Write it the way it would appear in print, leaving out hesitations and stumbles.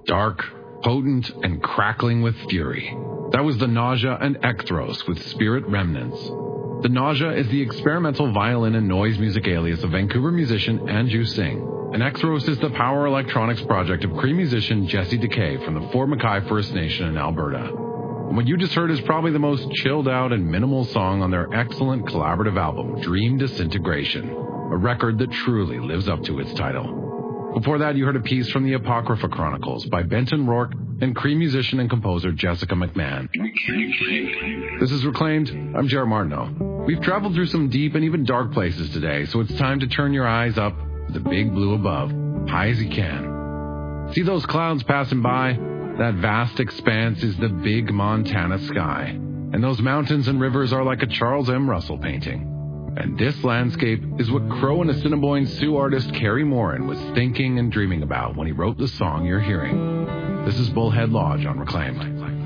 dark, potent, and crackling with fury. That was The Nausea and Ekthros with Spirit Remnants. The Nausea is the experimental violin and noise music alias of Vancouver musician Andrew Singh, and Ekthros is the power electronics project of Cree musician Jesse Decay from the Fort McKay First Nation in Alberta. And what you just heard is probably the most chilled out and minimal song on their excellent collaborative album, Dream Disintegration, a record that truly lives up to its title. Before that, you heard a piece from the Apocrypha Chronicles by Benton Rourke and Cree musician and composer Jessica McMahon. This is Reclaimed. I'm Jared Martineau. We've traveled through some deep and even dark places today, so it's time to turn your eyes up to the big blue above, high as you can. See those clouds passing by? That vast expanse is the big Montana sky, and those mountains and rivers are like a Charles M. Russell painting. And this landscape is what Crow and Assiniboine Sioux artist Kerry Morin was thinking and dreaming about when he wrote the song you're hearing. This is Bullhead Lodge on Reclaim.